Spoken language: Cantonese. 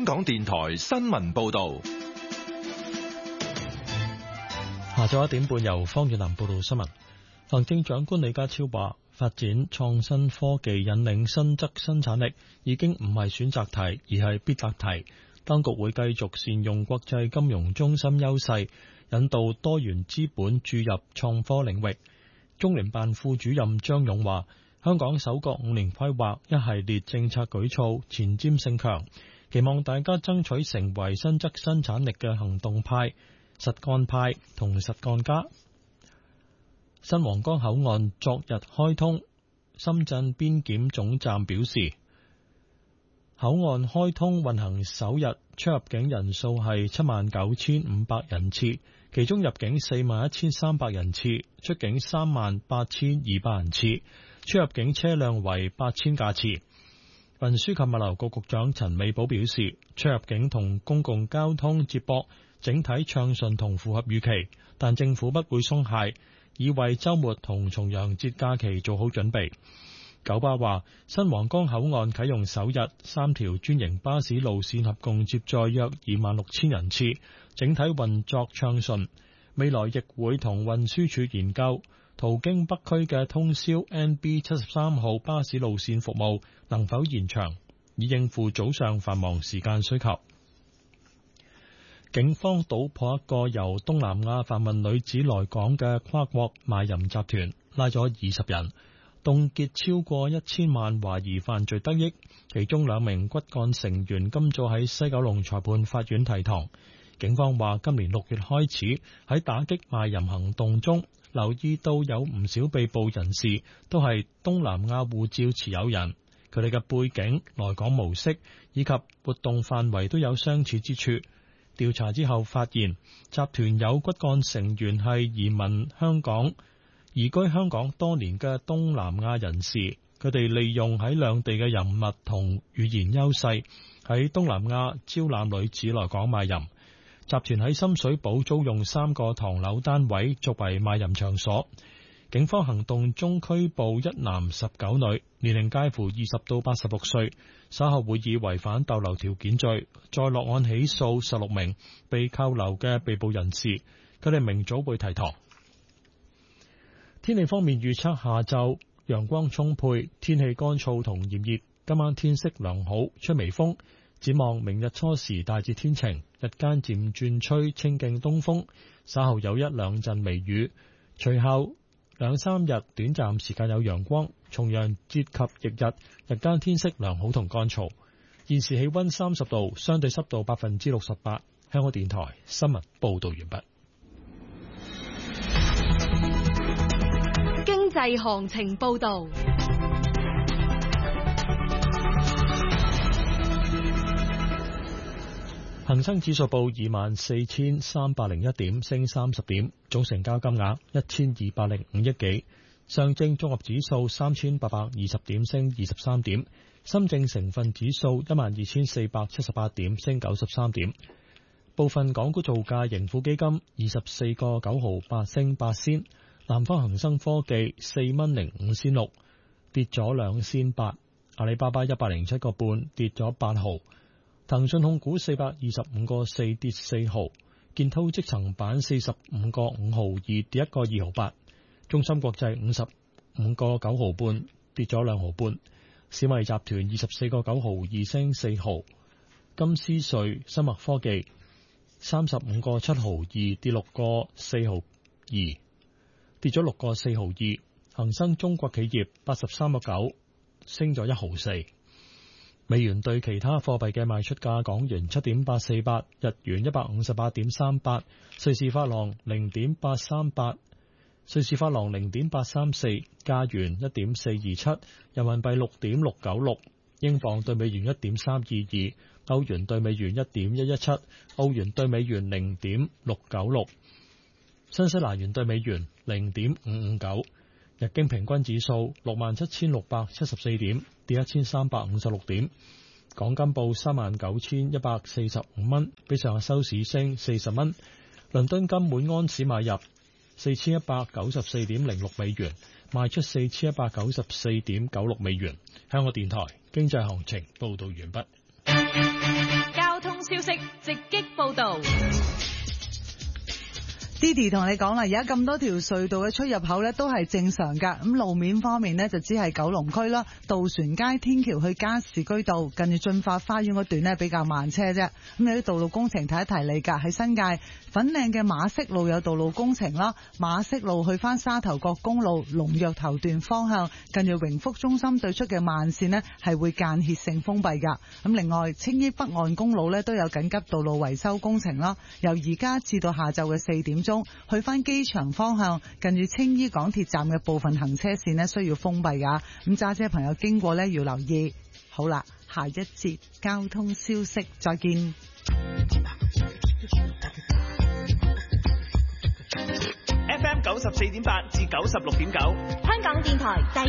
港電台新聞報道。 下晝1點半由方遠南報道新聞。行政長官李家超話，發展創新科技引領新質生產力已經唔係選擇題，而係必答題。當局會繼續善用國際金融中心優勢，引導多元資本注入創科領域。中聯辦副主任張勇話，香港首個5年規劃一系列政策舉措前瞻性強，期望大家爭取成為新質生產力嘅行動派、實幹派同實幹家。新皇崗口岸昨日開通，深圳邊檢總站表示，口岸開通運行首日出入境人數係79,500人次，其中入境41,300人次，出境38,200人次，出入境車輛為8,000架次。運輸及物流局局長陳美寶表示，出入境同公共交通接駁整體暢順同符合預期，但政府不會鬆懈，已為週末同重陽節假期做好準備。九巴話，新皇崗口岸啟用首日，3條專營巴士路線合共接載約26,000人次，整體運作暢順。未來亦會同運輸署研究途經北區嘅通宵 NB73 號巴士路線服務能否延長，以應付早上繁忙時間需求。警方搗破一個由東南亞販運女子來港嘅跨國賣淫集團，拉咗20人，凍結超過1000萬，懷疑犯罪得益。其中2名骨幹成員今早喺西九龍裁判法院提堂。警方話，今年6月開始喺打擊賣淫行動中，留意到有唔少被捕人士都係東南亞護照持有人，佢哋嘅背景、來港模式以及活動範圍都有相似之處。調查之後發現，集團有骨幹成員係移居香港多年嘅東南亞人士，佢哋利用喺兩地嘅人脈同語言優勢，喺東南亞招攬女子來港賣淫。集團喺深水埗租用3個唐樓單位作為賣淫場所。警方行動中拘捕1男19女，年齡介乎20到86歲。稍後會以違反逗留條件罪，再落案起訴16名被扣留嘅被捕人士，佢哋明早會提堂。天氣方面預測，下晝陽光充沛，天氣乾燥同炎熱，今晚天色良好，吹微風。展望明日初時大致天晴，日間漸轉吹清勁東風，稍後有1-2陣微雨，隨後2-3日短暫時間有陽光，重陽節及翌日日間天色良好同乾燥。現時氣溫30度，相對濕度68%。香港電台新聞報道完畢。 經濟行情報道。 恒生指數報24,301點，升30點，總成交金額1205億幾。上證綜合指數3820點，升23點。深證成分指數12,478點，升93點。部分港股造價，盈富基金24個9毫8升8仙。南方恒生科技4蚊05仙6，跌咗2仙8。阿里巴巴107個半，跌咗8毫。騰訊控股425個4跌4毫，建滔積層板45個5毫2跌1個2毫8，中芯國際55個9毫半跌咗2毫半，小米集團24個9毫2升4毫，金斯瑞生物科技35個7毫2跌6個4毫2，跌咗6個4毫2，恒生中國企業83個9升咗1毫4。美元對其他貨幣嘅賣出價：港元7.848，日元158.38，瑞士法郎0.838，瑞士法郎0.834，加元1.427，人民幣6.696，英鎊對美元1.322，歐元對美元1.117，澳元對美元0.696，新西蘭元對美元0.559。日經平均指數67,674點，跌1356點。港金報39,145蚊，比上日收市升40蚊。倫敦金每盎司買入4194.06美元，賣出4194.96美元。香港電台經濟行情報道完畢。 交通消息直擊報道。 Didi 同你講啦，而家咁多條隧道嘅出入口咧都係正常噶。咁路面方面呢，就只係九龍區啦，渡船街天橋去加士居道近住駿發花園嗰段呢比較慢車啫。咁有啲道路工程提一提你噶，喺新界粉嶺嘅馬適路有道路工程啦，馬適路去翻沙頭角公路龍躍頭段方向近住榮福中心對出嘅慢線呢係會間歇性封閉噶。咁另外青衣北岸公路呢都有緊急道路維修工程啦，由而家至到下晝嘅4點鐘去翻機場方向近住青衣港鐵站嘅部分行車線呢需要封閉噶。咁揸車朋友經過呢要留意。好啦，下一節交通消息再見。 FM 94.8至96.9， 香港電台第